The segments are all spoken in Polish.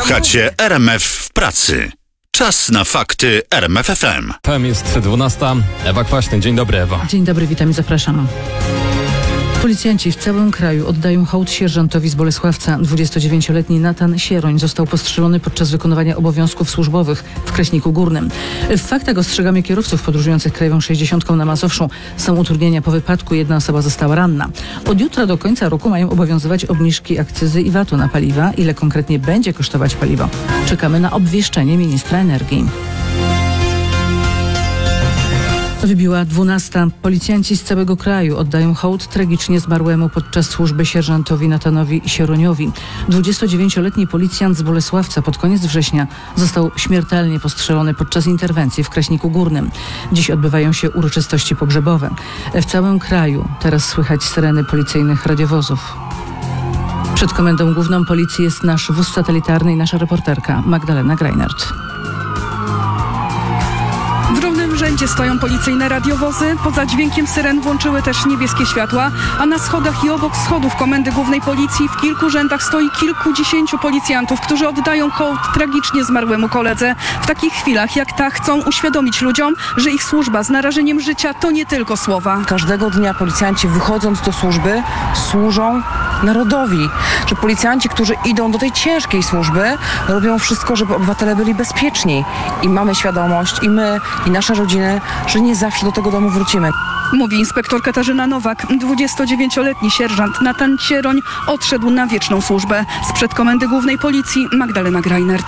Słuchacie RMF w pracy. Czas na fakty RMF FM. FM jest 12. Ewa Kwaśny. Dzień dobry, Ewa. Dzień dobry, witam i zapraszam. Policjanci w całym kraju oddają hołd sierżantowi z Bolesławca. 29-letni Natan Sieroń został postrzelony podczas wykonywania obowiązków służbowych w Kraśniku Górnym. W faktach ostrzegamy kierowców podróżujących krajową 60 na Mazowszu. Są utrudnienia po wypadku, jedna osoba została ranna. Od jutra do końca roku mają obowiązywać obniżki akcyzy i VAT-u na paliwa. Ile konkretnie będzie kosztować paliwo? Czekamy na obwieszczenie ministra energii. Wybiła 12. Policjanci z całego kraju oddają hołd tragicznie zmarłemu podczas służby sierżantowi Natanowi Sieroniowi. 29-letni policjant z Bolesławca pod koniec września został śmiertelnie postrzelony podczas interwencji w Kraśniku Górnym. Dziś odbywają się uroczystości pogrzebowe. W całym kraju teraz słychać syreny policyjnych radiowozów. Przed Komendą Główną Policji jest nasz wóz satelitarny i nasza reporterka Magdalena Greinert. W równym rzędzie stoją policyjne radiowozy. Poza dźwiękiem syren włączyły też niebieskie światła, a na schodach i obok schodów Komendy Głównej Policji w kilku rzędach stoi kilkudziesięciu policjantów, którzy oddają hołd tragicznie zmarłemu koledze. W takich chwilach jak ta chcą uświadomić ludziom, że ich służba z narażeniem życia to nie tylko słowa. Każdego dnia policjanci, wychodząc do służby, służą narodowi. Że policjanci, którzy idą do tej ciężkiej służby, robią wszystko, żeby obywatele byli bezpieczni. I mamy świadomość, i my, i nasze rodziny, że nie zawsze do tego domu wrócimy. Mówi inspektor Katarzyna Nowak. 29-letni sierżant Natan Sieroń odszedł na wieczną służbę. Sprzed Komendy Głównej Policji Magdalena Greinert.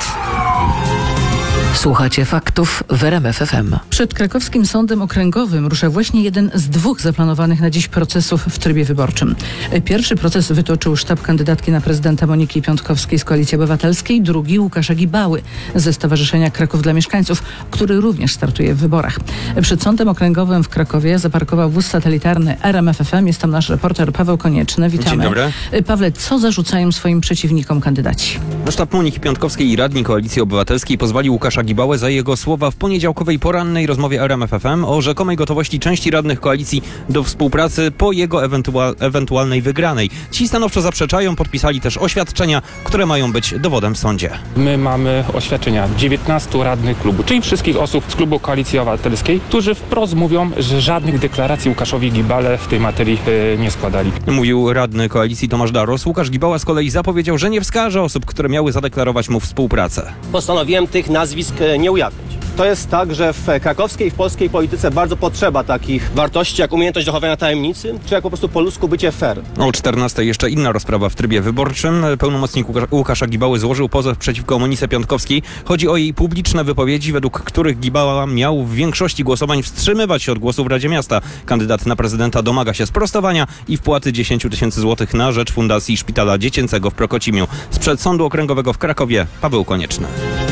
Słuchacie faktów w RMF FM. Przed krakowskim sądem okręgowym rusza właśnie jeden z dwóch zaplanowanych na dziś procesów w trybie wyborczym. Pierwszy proces wytoczył sztab kandydatki na prezydenta Moniki Piątkowskiej z Koalicji Obywatelskiej, drugi Łukasza Gibały ze Stowarzyszenia Kraków dla Mieszkańców, który również startuje w wyborach. Przed sądem okręgowym w Krakowie zaparkował wóz satelitarny RMF FM. Jest tam nasz reporter Paweł Konieczny. Witamy. Dzień dobry. Pawle, co zarzucają swoim przeciwnikom kandydaci? Sztab Moniki Piątkowskiej i radni Koalicji Obywatelskiej pozwali Łukasza Gibałę za jego słowa w poniedziałkowej porannej rozmowie RMF FM o rzekomej gotowości części radnych koalicji do współpracy po jego ewentualnej wygranej. Ci stanowczo zaprzeczają, podpisali też oświadczenia, które mają być dowodem w sądzie. My mamy oświadczenia 19 radnych klubu, czyli wszystkich osób z klubu Koalicji Obywatelskiej, którzy wprost mówią, że żadnych deklaracji Łukaszowi Gibale w tej materii nie składali. Mówił radny koalicji Tomasz Daros. Łukasz Gibała z kolei zapowiedział, że nie wskaże osób, które miały zadeklarować mu współpracę. Postanowiłem tych nazwisk nie ujawnić. To jest tak, że w krakowskiej, w polskiej polityce bardzo potrzeba takich wartości jak umiejętność dochowania tajemnicy, czy jak po prostu po ludzku bycie fair. O 14 jeszcze inna rozprawa w trybie wyborczym. Pełnomocnik Łukasza Gibały złożył pozew przeciwko Monice Piątkowskiej. Chodzi o jej publiczne wypowiedzi, według których Gibała miał w większości głosowań wstrzymywać się od głosu w Radzie Miasta. Kandydat na prezydenta domaga się sprostowania i wpłaty 10 000 złotych na rzecz Fundacji Szpitala Dziecięcego w Prokocimiu. Sprzed Sądu Okręgowego w Krakowie Paweł Konieczny.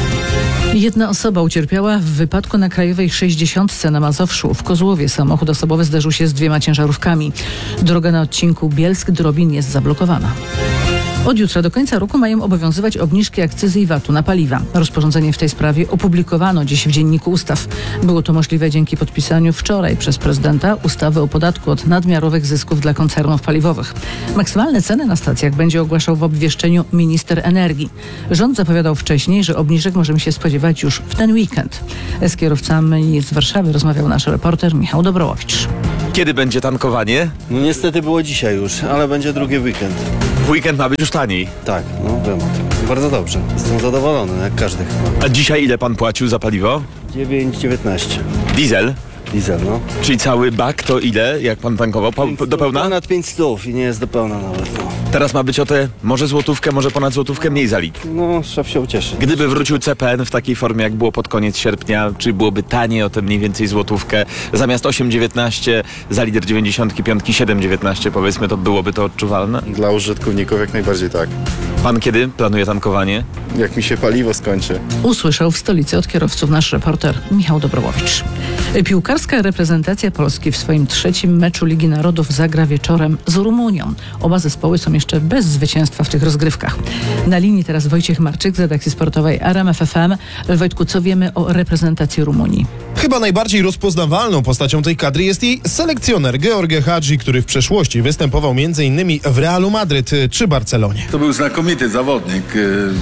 Jedna osoba ucierpiała w wypadku na Krajowej 60 na Mazowszu. W Kozłowie samochód osobowy zderzył się z dwiema ciężarówkami. Droga na odcinku Bielsk-Drobin jest zablokowana. Od jutra do końca roku mają obowiązywać obniżki akcyzy i VAT-u na paliwa. Rozporządzenie w tej sprawie opublikowano dziś w Dzienniku Ustaw. Było to możliwe dzięki podpisaniu wczoraj przez prezydenta ustawy o podatku od nadmiarowych zysków dla koncernów paliwowych. Maksymalne ceny na stacjach będzie ogłaszał w obwieszczeniu minister energii. Rząd zapowiadał wcześniej, że obniżek możemy się spodziewać już w ten weekend. Z kierowcami z Warszawy rozmawiał nasz reporter Michał Dobrołowicz. Kiedy będzie tankowanie? No niestety było dzisiaj już, ale będzie drugi weekend. Weekend ma być już taniej. Tak, no wiem o tym. Bardzo dobrze. Jestem zadowolony, jak każdy chyba. A dzisiaj ile pan płacił za paliwo? 9,19. Diesel? Diesel, no. Czyli cały bak to ile, jak pan tankował? Do pełna? Ponad 500 i nie jest do pełna nawet, no. Teraz ma być o te może złotówkę, może ponad złotówkę mniej za litr. No, szef się ucieszy. Gdyby wrócił CPN w takiej formie, jak było pod koniec sierpnia, czy byłoby taniej o te mniej więcej złotówkę? Zamiast 8,19 za litr 95, 7,19 powiedzmy, to byłoby to odczuwalne? Dla użytkowników jak najbardziej tak. Pan kiedy planuje tankowanie? Jak mi się paliwo skończy. Usłyszał w stolicy od kierowców nasz reporter Michał Dobrołowicz. Piłkarska reprezentacja Polski w swoim trzecim meczu Ligi Narodów zagra wieczorem z Rumunią. Oba zespoły są jeszcze bez zwycięstwa w tych rozgrywkach. Na linii teraz Wojciech Marczyk z redakcji sportowej RMF FM. Wojtku, co wiemy o reprezentacji Rumunii? Chyba najbardziej rozpoznawalną postacią tej kadry jest jej selekcjoner George Hagi, który w przeszłości występował m.in. w Realu Madryt czy Barcelonie. To był znakomity zawodnik. Miałem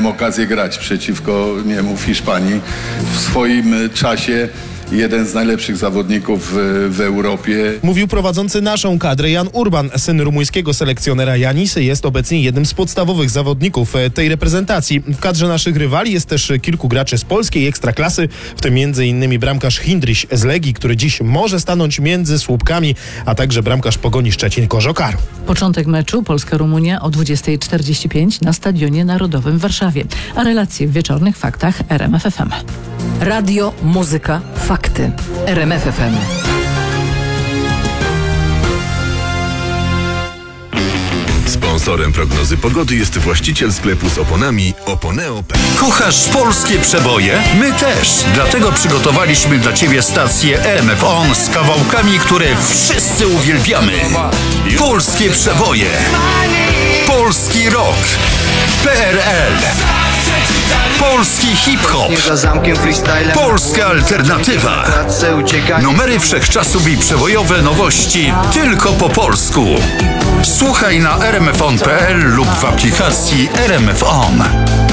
miałem okazję grać przeciwko niemu w Hiszpanii. W swoim czasie jeden z najlepszych zawodników w Europie. Mówił prowadzący naszą kadrę Jan Urban. Syn rumuńskiego selekcjonera Janisy jest obecnie jednym z podstawowych zawodników tej reprezentacji. W kadrze naszych rywali jest też kilku graczy z polskiej ekstraklasy, w tym m.in. bramkarz Hindryś z Legii, który dziś może stanąć między słupkami, a także bramkarz Pogoni Szczecin Kożokaru. Początek meczu Polska-Rumunia o 20:45 na Stadionie Narodowym w Warszawie. A relacje w wieczornych faktach RMF FM. Radio, muzyka, fakty. RMF FM. Sponsorem prognozy pogody jest właściciel sklepu z oponami Oponeo.pl. Kochasz polskie przeboje? My też. Dlatego przygotowaliśmy dla Ciebie stację RMF On z kawałkami, które wszyscy uwielbiamy. Polskie przeboje. Polski rock. PRL. Polski hip-hop. Polska alternatywa. Numery wszechczasów i przebojowe nowości tylko po polsku. Słuchaj na rmfon.pl lub w aplikacji RMF On.